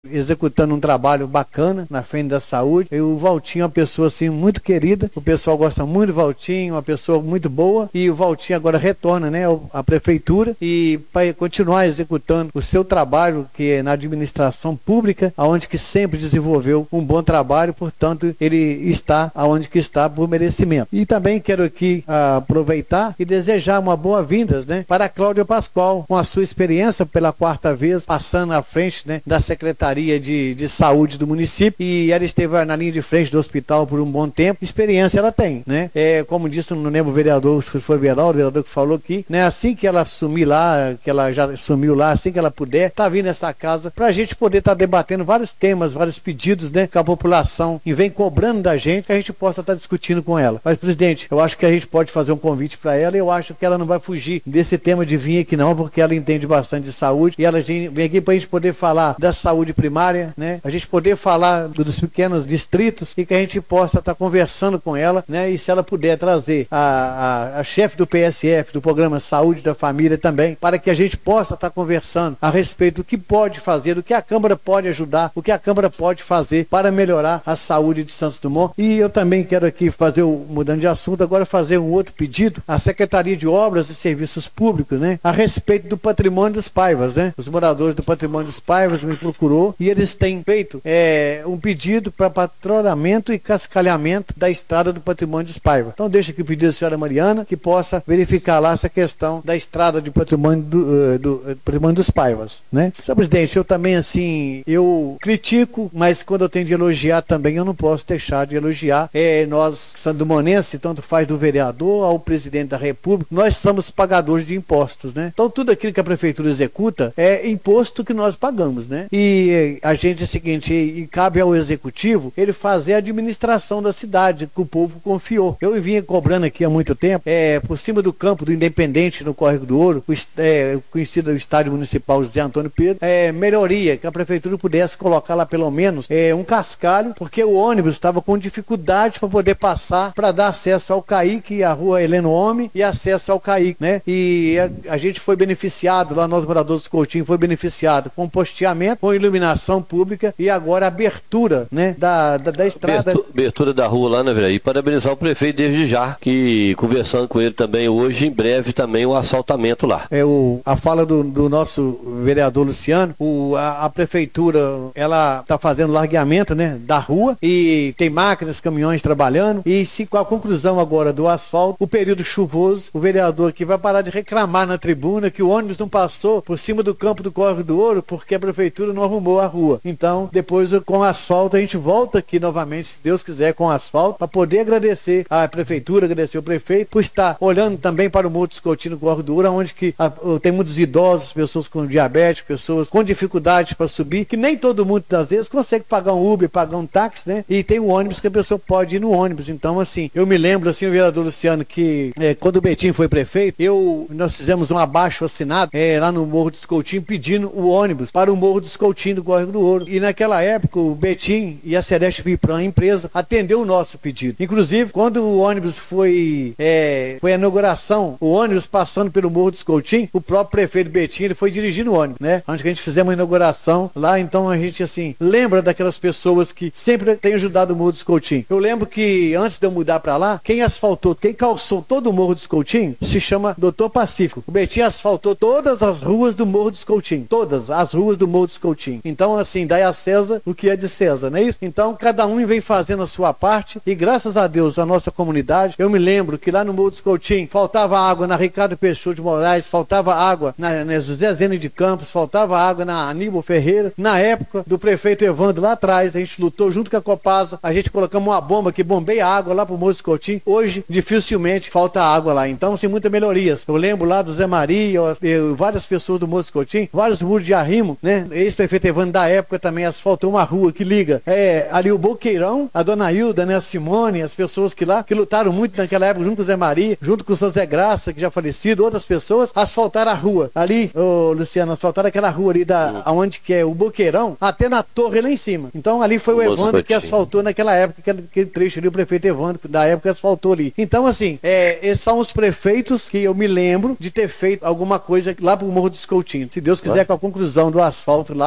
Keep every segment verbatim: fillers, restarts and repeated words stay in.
executando um trabalho bacana na frente da saúde. E o Valtinho é uma pessoa assim muito querida, o pessoal gosta muito do Valtinho, uma pessoa muito boa, e o Valtinho agora retorna, né, à prefeitura e vai continuar executando o seu trabalho, que é na administração pública, aonde que sempre desenvolveu um bom trabalho, portanto ele está aonde que está por merecimento. E também quero aqui ah, aproveitar e desejar uma boa-vindas, né, para a Cláudia Pascoal, com a sua experiência pela quarta vez, passando à frente, né, da Secretaria De, de Saúde do município, e ela esteve na linha de frente do hospital por um bom tempo. Experiência ela tem, né? É, como disse, não lembro o vereador, se foi o vereador, o vereador que falou aqui, né? Assim que ela assumir lá, que ela já assumiu lá, assim que ela puder, tá vindo essa casa pra gente poder estar tá debatendo vários temas, vários pedidos, né? Que a população e vem cobrando da gente, que a gente possa estar tá discutindo com ela. Mas, presidente, eu acho que a gente pode fazer um convite para ela, e eu acho que ela não vai fugir desse tema de vir aqui não, porque ela entende bastante de saúde, e ela vem aqui pra gente poder falar da saúde primária, né? A gente poder falar dos pequenos distritos, e que a gente possa estar tá conversando com ela, né? E se ela puder trazer a, a, a chefe do P S F, do Programa Saúde da Família também, para que a gente possa estar tá conversando a respeito do que pode fazer, do que a Câmara pode ajudar, o que a Câmara pode fazer para melhorar a saúde de Santos Dumont. E eu também quero aqui fazer, o, mudando de assunto, agora fazer um outro pedido à Secretaria de Obras e Serviços Públicos, né? A respeito do patrimônio dos Paivas, né? Os moradores do patrimônio dos Paivas me procurou, e eles têm feito é, um pedido para patrulhamento e cascalhamento da estrada do patrimônio dos Paivas. Então deixa aqui o pedido da senhora Mariana, que possa verificar lá essa questão da estrada de patrimônio, do, do, do patrimônio dos Paivas, né? Senhor presidente, eu também assim, eu critico, mas quando eu tenho de elogiar também, eu não posso deixar de elogiar. É, nós, sandumonenses, tanto faz do vereador ao presidente da República, nós somos pagadores de impostos, né? Então tudo aquilo que a prefeitura executa é imposto que nós pagamos, né? E a gente é o seguinte, e cabe ao executivo ele fazer a administração da cidade que o povo confiou. Eu vinha cobrando aqui há muito tempo, é, por cima do campo do Independente, no Córrego do Ouro, o, é, conhecido o Estádio Municipal José Antônio Pedro, é, melhoria, que a prefeitura pudesse colocar lá pelo menos é, um cascalho, porque o ônibus estava com dificuldade para poder passar, para dar acesso ao Caíque, a rua Heleno Homem, e acesso ao Caíque, né? E a, a gente foi beneficiado, lá nós moradores do Coutinho, foi beneficiado com posteamento, com iluminação pública, e agora a abertura, né, da, da, da estrada. Abertura, abertura da rua lá, né, velho? E parabenizar o prefeito desde já, que conversando com ele também hoje, em breve também o asfaltamento lá. É o, a fala do, do nosso vereador Luciano, o, a, a prefeitura, ela está fazendo largueamento, né, da rua, e tem máquinas, caminhões trabalhando, e se com a conclusão agora do asfalto, o período chuvoso, o vereador aqui vai parar de reclamar na tribuna que o ônibus não passou por cima do campo do Córrego do Ouro porque a prefeitura não arrumou a rua. Então, depois com o asfalto, a gente volta aqui novamente, se Deus quiser, com o asfalto, para poder agradecer a prefeitura, agradecer o prefeito, por estar olhando também para o Morro dos Coutinhos, no Córrego do Ouro, onde que a, tem muitos idosos, pessoas com diabetes, pessoas com dificuldades para subir, que nem todo mundo, às vezes, consegue pagar um Uber, pagar um táxi, né? E tem o ônibus que a pessoa pode ir no ônibus. Então, assim, eu me lembro, assim, o vereador Luciano, que é, quando o Betinho foi prefeito, eu, nós fizemos um abaixo assinado é, lá no Morro dos Coutinhos, pedindo o ônibus para o Morro dos Coutinhos do Córrego do Ouro. E naquela época, o Betim e a Celeste Vipran, a empresa, atendeu o nosso pedido. Inclusive, quando o ônibus foi, é, foi a inauguração, o ônibus passando pelo Morro dos Coutinhos, o próprio prefeito Betim, ele foi dirigindo o ônibus, né? Onde que a gente fizemos uma inauguração lá, então a gente, assim, lembra daquelas pessoas que sempre têm ajudado o Morro dos Coutinhos. Eu lembro que, antes de eu mudar pra lá, quem asfaltou, quem calçou todo o Morro dos Coutinhos, se chama doutor Pacífico. O Betim asfaltou todas as ruas do Morro dos Coutinhos. Todas as ruas do Morro dos Coutinhos. Então, assim, dai a César o que é de César, não é isso? Então, cada um vem fazendo a sua parte, e graças a Deus, a nossa comunidade, eu me lembro que lá no Morro dos Coutinhos faltava água na Ricardo Peixoto de Moraes, faltava água na, na José Zene de Campos, faltava água na Aníbal Ferreira. Na época do prefeito Evandro, lá atrás, a gente lutou junto com a Copasa, a gente colocamos uma bomba que bombeia água lá pro Morro dos Coutinhos. Hoje, dificilmente falta água lá. Então, assim, muitas melhorias. Eu lembro lá do Zé Maria, eu, eu, várias pessoas do Morro dos Coutinhos, vários muros de arrimo, né? Ex-prefeito Evandro da época também asfaltou uma rua que liga é, ali o Boqueirão, a Dona Hilda, né, a Simone, as pessoas que lá, que lutaram muito naquela época, junto com o Zé Maria, junto com o Zé Graça, que já falecido, outras pessoas, asfaltaram a rua. Ali, ô Luciano, asfaltaram aquela rua ali, da, aonde que é o Boqueirão, até na torre lá em cima. Então ali foi o, o Evandro que asfaltou naquela época, aquele, aquele trecho ali, o prefeito Evandro, da época asfaltou ali. Então, assim, é, esses são os prefeitos que eu me lembro de ter feito alguma coisa lá pro Morro dos Coutinhos. Se Deus quiser, com a conclusão do asfalto lá, com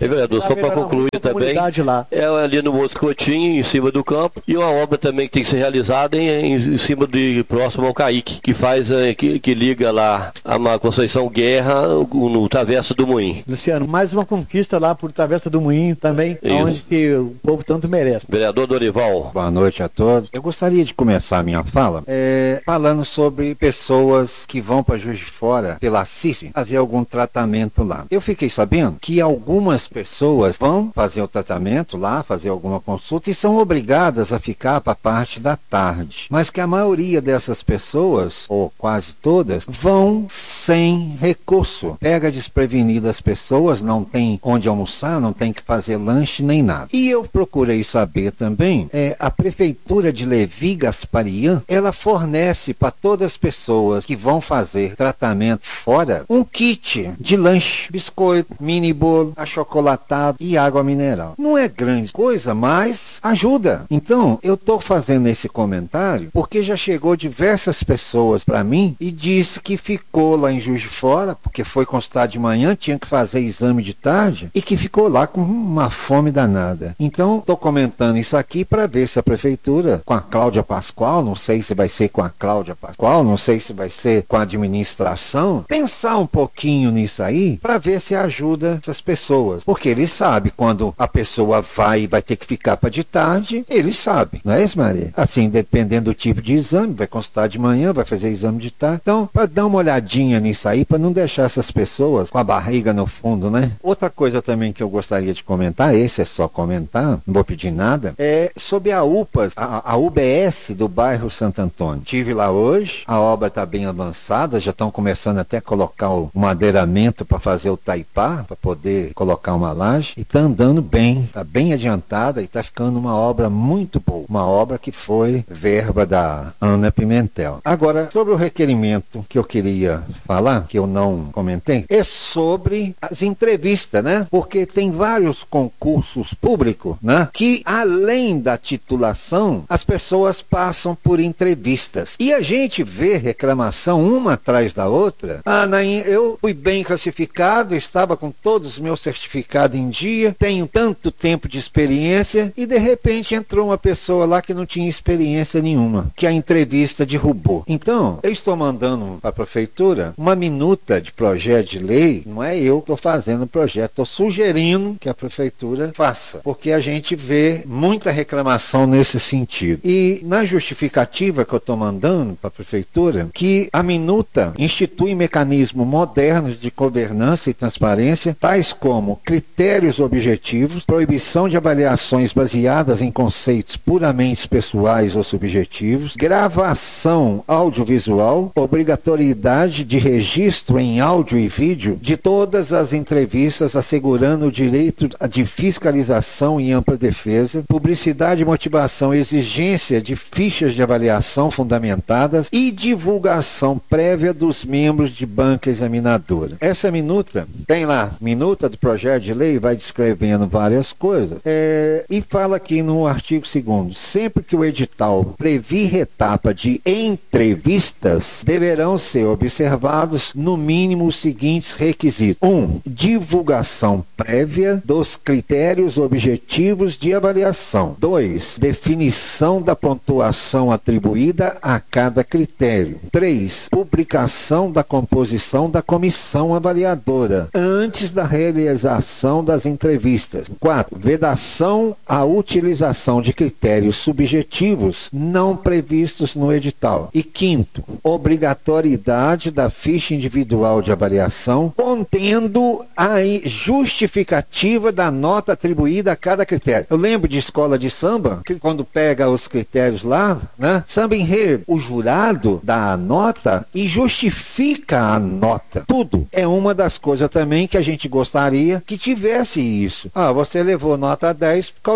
É, vereador, só para concluir também, lá. é ali no Moscotinho, em cima do campo, e uma obra também que tem que ser realizada em, em cima de próximo ao Caique, que faz, que, que liga lá a Conceição Guerra no Travessa do Moinho. Luciano, mais uma conquista lá por Travessa do Moinho também, onde que o povo tanto merece. Vereador Dorival. Boa noite a todos. Eu gostaria de começar a minha fala é, falando sobre pessoas que vão para Juiz de Fora pela C I S fazer algum tratamento lá. Eu fiquei sabendo que algumas pessoas vão fazer o tratamento lá, fazer alguma consulta e são obrigadas a ficar para a parte da tarde. Mas que a maioria dessas pessoas, ou quase todas, vão sem recurso. Pega desprevenidas as pessoas, não tem onde almoçar, não tem que fazer lanche nem nada. E eu procurei saber também, é, a prefeitura de Levi Gasparian, ela fornece para todas as pessoas que vão fazer tratamento fora, um kit de lanche, biscoito, mini bolo, achocolatado e água mineral. Não é grande coisa, mas ajuda. Então, eu estou fazendo esse comentário porque já chegou diversas pessoas para mim e disse que ficou lá em Juiz de Fora, porque foi consultado de manhã, tinha que fazer exame de tarde, e que ficou lá com uma fome danada. Então, estou comentando isso aqui para ver se a prefeitura, com a Cláudia Pascoal, não sei se vai ser com a Cláudia Pascoal, não sei se vai ser com a administração, pensar um pouquinho nisso aí, para ver se ajuda essas pessoas. Porque ele sabe quando a pessoa vai e vai ter que ficar para de tarde, ele sabe, não é isso, Maria? Assim, dependendo do tipo de exame, vai consultar de manhã, vai fazer exame de tarde. Então, para dar uma olhadinha nisso aí, para não deixar essas pessoas com a barriga no fundo, né? Outra coisa também que eu gostaria de comentar, esse é só comentar, não vou pedir nada, é sobre a U P A S, a, a U B S do bairro Santo Antônio. Estive lá hoje, a obra está bem avançada, já estão começando até a colocar o madeiramento para fazer o taipá, para poder colocar uma laje, e está andando bem, está bem adiantada e está ficando uma obra muito boa, uma obra que foi verba da Ana Pimentel. Agora, sobre o requerimento que eu queria falar, que eu não comentei, é sobre as entrevistas, né? Porque tem vários concursos públicos, né? Que além da titulação, as pessoas passam por entrevistas. E a gente vê reclamação uma atrás da outra. Ah, eu fui bem classificado, estava com todos os meus certificados em dia, tenho tanto tempo de experiência, e de repente entrou uma pessoa lá que não tinha experiência nenhuma, que a entrevista derrubou. Então, eu estou mandando para a prefeitura uma minuta de projeto de lei, não é eu que estou fazendo o projeto, estou sugerindo que a prefeitura faça, porque a gente vê muita reclamação nesse sentido. E na justificativa que eu estou mandando para a prefeitura, que a minuta institui mecanismos modernos de governança e transparência, tais como critérios objetivos, proibição de avaliações baseadas em conceitos puramente pessoais ou subjetivos, gravação audiovisual, obrigatoriedade de registro em áudio e vídeo de todas as entrevistas, assegurando o direito de fiscalização e ampla defesa, publicidade, motivação, exigência de fichas de avaliação fundamentadas e divulgação prévia dos membros de banca examinadora. Essa minuta, tem lá, minuta do projeto de lei, vai descrevendo várias coisas, é, e fala aqui no artigo segundo, sempre que o edital previr etapa de entrevistas, deverão ser observados no mínimo os seguintes requisitos. um. Divulgação prévia dos critérios objetivos de avaliação. dois. Definição da pontuação atribuída a cada critério. três. Publicação da composição da comissão avaliadora antes da realização das entrevistas. quatro. Vedação à utilização de critérios subjetivos não previstos no edital. E quinto, obrigatoriedade da ficha individual de avaliação contendo a justificativa da nota atribuída a cada critério. Eu lembro de escola de samba, que quando pega os critérios lá, né, samba enredo, o jurado dá a nota e justifica a nota. Tudo. É uma das coisas também que a gente gostaria que tivesse isso. Ah, você levou nota dez por causa disso,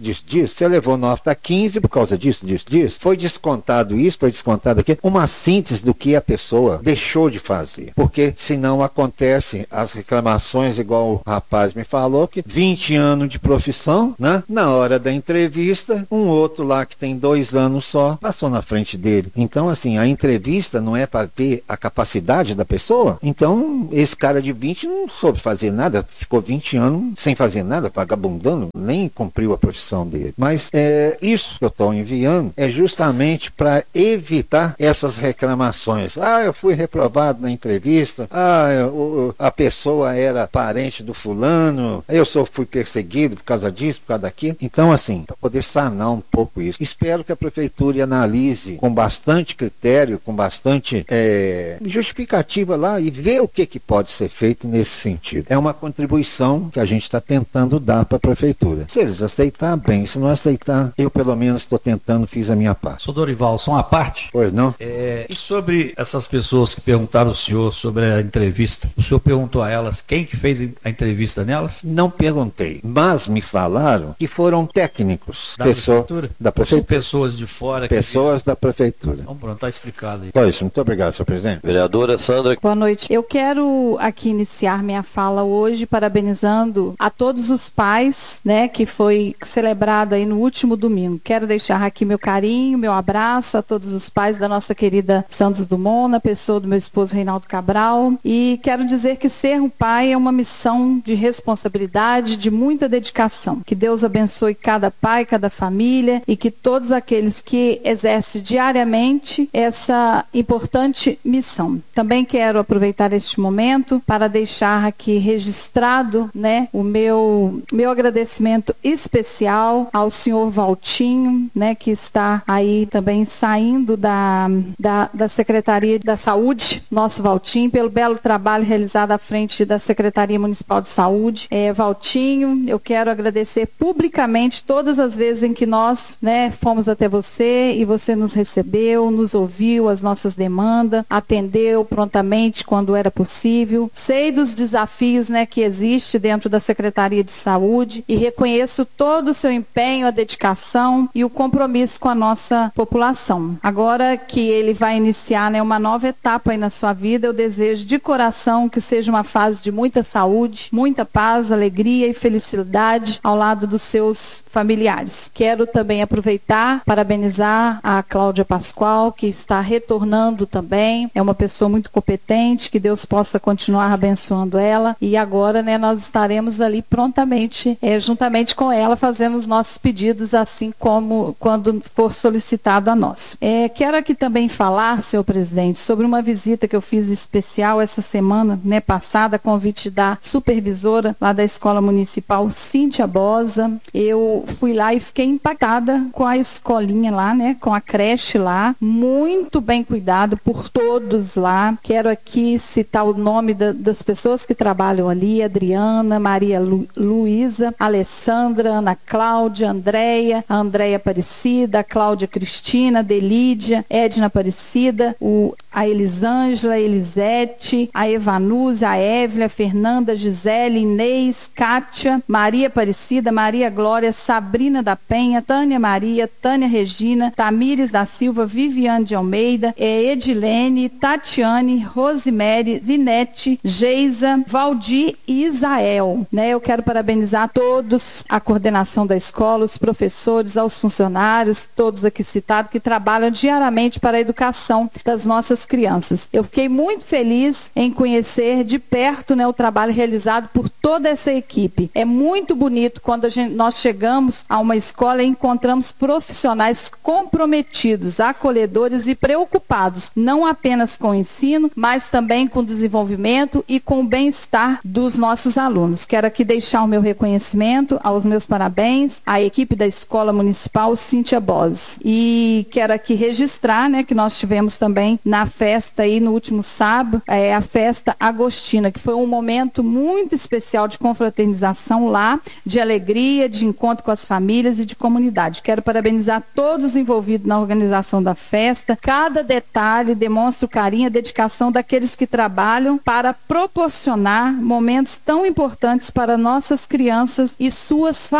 disso, disso, disso. Você levou nota quinze por causa disso, disso, disso. Foi descontado isso, foi descontado aquilo. Uma síntese do que a pessoa deixou de fazer. Porque senão acontece as reclamações, igual o rapaz me falou, que vinte anos de profissão, né? Na hora da entrevista, um outro lá que tem dois anos só, passou na frente dele. Então, assim, a entrevista não é para ver a capacidade da pessoa. Então, esse cara de vinte não soube fazer nada, ficou vinte anos sem fazer nada, vagabundando, nem cumpriu a profissão dele. Mas é, isso que eu estou enviando é justamente para evitar essas reclamações. Ah, eu fui reprovado na entrevista, ah, eu, a pessoa era parente do fulano, eu só fui perseguido por causa disso, por causa daquilo. Então, assim, para poder sanar um pouco isso, espero que a prefeitura analise com bastante critério, com bastante é, justificativa lá e ver o que, que pode ser feito nesse sentido. É uma contribuição que a gente está tentando dar para a prefeitura. Se eles aceitar, bem. Se não aceitar, eu pelo menos estou tentando, fiz a minha parte. Sou Dorival, só uma parte? Pois não? É, e sobre essas pessoas que perguntaram ao senhor sobre a entrevista, o senhor perguntou a elas quem que fez a entrevista nelas? Não perguntei, mas me falaram que foram técnicos. Da pessoa, prefeitura? Da prefeitura. São pessoas de fora? Pessoas que... da prefeitura. Então pronto, está explicado aí. Pois, muito obrigado, senhor presidente. Vereadora Sandra. Boa noite. Eu quero aqui iniciar minha fala hoje parabenizando a todos os pais, né, que foi celebrado aí no último domingo. Quero deixar aqui meu carinho, meu abraço a todos os pais da nossa querida Santos Dumont, na pessoa do meu esposo Reinaldo Cabral. E quero dizer que ser um pai é uma missão de responsabilidade, de muita dedicação. Que Deus abençoe cada pai, cada família e que todos aqueles que exercem diariamente essa importante missão. Também quero aproveitar este momento para deixar aqui registrado, né, o meu, meu agradecimento especial ao senhor Valtinho, né, que está aí também saindo da, da, da Secretaria da Saúde, nosso Valtinho, pelo belo trabalho realizado à frente da Secretaria Municipal de Saúde. É, Valtinho, eu quero agradecer publicamente todas as vezes em que nós, né, fomos até você e você nos recebeu, nos ouviu as nossas demandas, atendeu prontamente quando era possível. Sei dos desafios, né, que existe dentro da Secretaria de Saúde e reconheço todo o seu empenho, a dedicação e o compromisso com a nossa população. Agora que ele vai iniciar, né, uma nova etapa aí na sua vida, eu desejo de coração que seja uma fase de muita saúde, muita paz, alegria e felicidade ao lado dos seus familiares. Quero também aproveitar, parabenizar a Cláudia Pascoal, que está retornando também. É uma pessoa muito competente, que Deus possa continuar abençoando ela. E agora, né, nós estaremos ali prontamente, é, juntamente com ela, fazendo os nossos pedidos, assim como quando for solicitado a nós. É, quero aqui também falar, senhor presidente, sobre uma visita que eu fiz especial essa semana, né, passada, a convite da supervisora lá da Escola Municipal, Cíntia Bosa. Eu fui lá e fiquei impactada com a escolinha lá, né, com a creche lá, muito bem cuidado por todos lá. Quero aqui citar o nome da, das pessoas que trabalham ali: Adriana, Maria Lu, Luísa, Alessandra, Ana Cláudia, Andréia, a Andréia Aparecida, a Cláudia Cristina, Delídia, Edna Aparecida, o, a Elisângela, a Elisete, a Evanúzia, a Évila, a Fernanda, Gisele, Inês, Kátia, Maria Aparecida, Maria Glória, Sabrina da Penha, Tânia Maria, Tânia Regina, Tamires da Silva, Viviane de Almeida, Edilene, Tatiane, Rosemary, Linete, Geisa, Valdir e Isael. Né? Eu quero parabenizar todos, a coordenação da escola, os professores, aos funcionários, todos aqui citados, que trabalham diariamente para a educação das nossas crianças. Eu fiquei muito feliz em conhecer de perto, né, o trabalho realizado por toda essa equipe. É muito bonito quando a gente, nós chegamos a uma escola e encontramos profissionais comprometidos, acolhedores e preocupados, não apenas com o ensino, mas também com o desenvolvimento e com o bem-estar dos nossos alunos. Quero aqui deixar o meu reconhecimento, aos meus parabéns, à equipe da Escola Municipal Cíntia Bosa. E quero aqui registrar, né, que nós tivemos também na festa aí no último sábado, é, a festa Agostina, que foi um momento muito especial de confraternização lá, de alegria, de encontro com as famílias e de comunidade. Quero parabenizar todos envolvidos na organização da festa. Cada detalhe demonstra o carinho e a dedicação daqueles que trabalham para proporcionar momentos tão importantes para nossas crianças e suas famílias.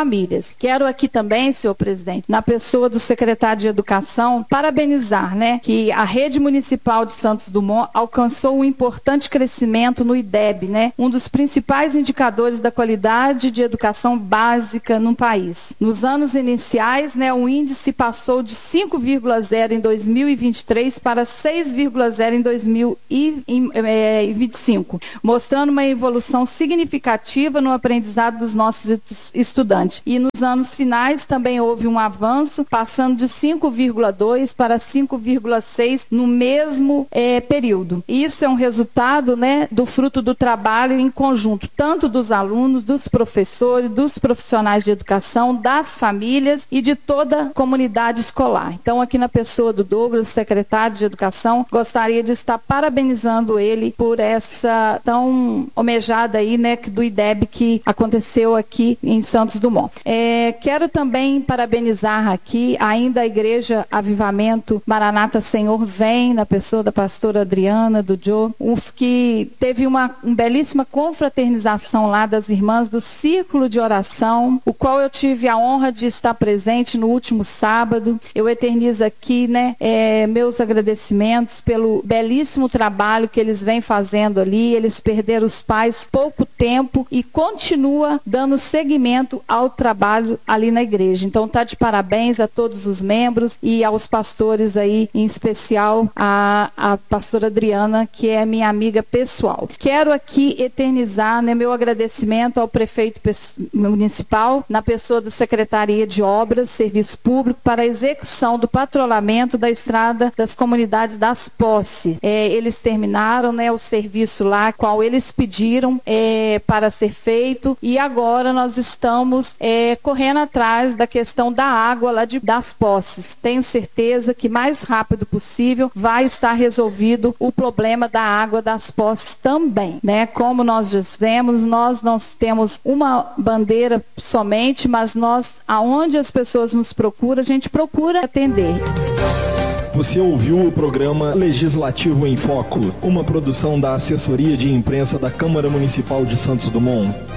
escolas. Quero aqui também, senhor presidente, na pessoa do secretário de Educação, parabenizar, né, que a rede municipal de Santos Dumont alcançou um importante crescimento no I D E B, né, um dos principais indicadores da qualidade de educação básica no país. Nos anos iniciais, né, o índice passou de cinco vírgula zero em dois mil e vinte e três para seis vírgula zero em dois mil e vinte e cinco, mostrando uma evolução significativa no aprendizado dos nossos estudantes. E nos anos finais também houve um avanço, passando de cinco vírgula dois para cinco vírgula seis no mesmo é, período. Isso é um resultado, né, do fruto do trabalho em conjunto, tanto dos alunos, dos professores, dos profissionais de educação, das famílias e de toda a comunidade escolar. Então, aqui na pessoa do Douglas, secretário de Educação, gostaria de estar parabenizando ele por essa tão almejada aí, né, do I D E B que aconteceu aqui em Santos Dumont. É, quero também parabenizar aqui ainda a Igreja Avivamento Maranata Senhor Vem, na pessoa da pastora Adriana, do Joe, que teve uma, uma belíssima confraternização lá das irmãs do Círculo de Oração, o qual eu tive a honra de estar presente no último sábado. Eu eternizo aqui, né, é, meus agradecimentos pelo belíssimo trabalho que eles vêm fazendo ali. Eles perderam os pais pouco tempo e continua dando seguimento ao trabalho ali na igreja. Então tá de parabéns a todos os membros e aos pastores aí, em especial a, a pastora Adriana, que é minha amiga pessoal. Quero aqui eternizar, né, meu agradecimento ao prefeito municipal, na pessoa da Secretaria de Obras, Serviço Público, para a execução do patrulhamento da estrada das comunidades das Posses. É, eles terminaram, né, o serviço lá, qual eles pediram é, para ser feito, e agora nós estamos é, correndo atrás da questão da água lá de, das Posses. Tenho certeza que mais rápido possível vai estar resolvido o problema da água das Posses também, né? Como nós dizemos, nós não temos uma bandeira somente, mas nós, aonde as pessoas nos procuram, a gente procura atender. Você ouviu o programa Legislativo em Foco, uma produção da Assessoria de Imprensa da Câmara Municipal de Santos Dumont.